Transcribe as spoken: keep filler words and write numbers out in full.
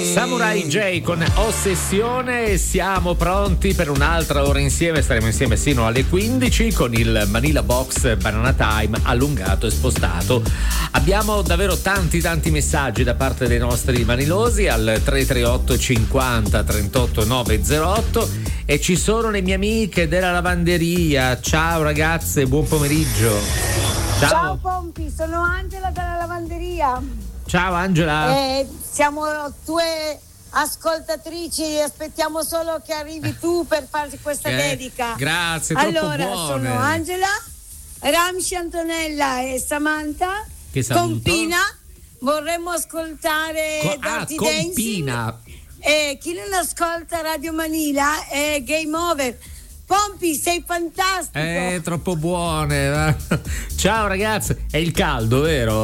Samurai J con Ossessione. Siamo pronti per un'altra ora insieme. Staremo insieme sino alle quindici con il Manila Box Banana Time allungato e spostato. Abbiamo davvero tanti tanti messaggi da parte dei nostri manilosi al tre tre otto cinquanta trentotto novecentotto e ci sono le mie amiche della lavanderia. Ciao ragazze, buon pomeriggio. Ciao, Ciao Pompi, sono Angela dalla lavanderia. Ciao Angela. Eh, siamo tue ascoltatrici, aspettiamo solo che arrivi tu per farci questa Eh, dedica. grazie, troppo allora, buone. sono Angela, Ramsci, Antonella e Samantha. Che saluto. Con Pina vorremmo ascoltare Co- ah, Dirty con Dancing. Pina. E chi non ascolta Radio Manila è Game Over. Pompi, sei fantastico. Eh, troppo buone. Ciao ragazzi, è il caldo, vero?